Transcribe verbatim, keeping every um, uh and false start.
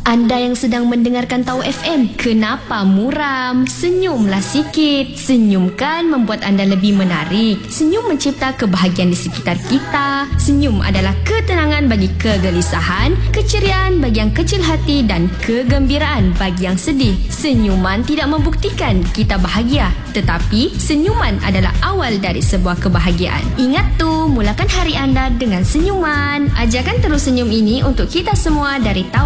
Anda yang sedang mendengarkan Tahu F M, kenapa muram? Senyumlah sikit. Senyum kan membuat anda lebih menarik. Senyum mencipta kebahagiaan di sekitar kita. Senyum adalah ketenangan bagi kegelisahan, keceriaan bagi yang kecil hati dan kegembiraan bagi yang sedih. Senyuman tidak membuktikan kita bahagia, tetapi senyuman adalah awal dari sebuah kebahagiaan. Ingat tu, mulakan hari anda dengan senyuman. Ajarkan terus senyum ini untuk kita semua dari Tahu